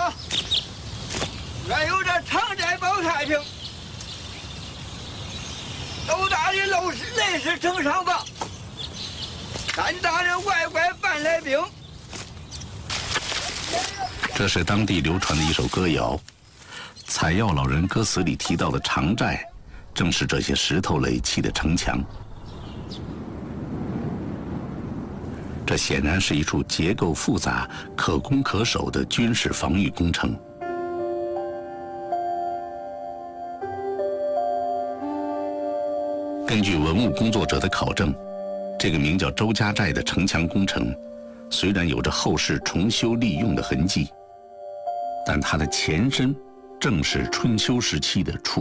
啊！俺有这常寨保太平，斗大的累死城上吧，单大人外拐半来兵。 这是当地流传的一首歌谣，采药老人歌词里提到的常寨，正是这些石头垒砌的城墙。这显然是一处结构复杂、可攻可守的军事防御工程。根据文物工作者的考证，这个名叫周家寨的城墙工程，虽然有着后世重修利用的痕迹，但它的前身正是春秋时期的楚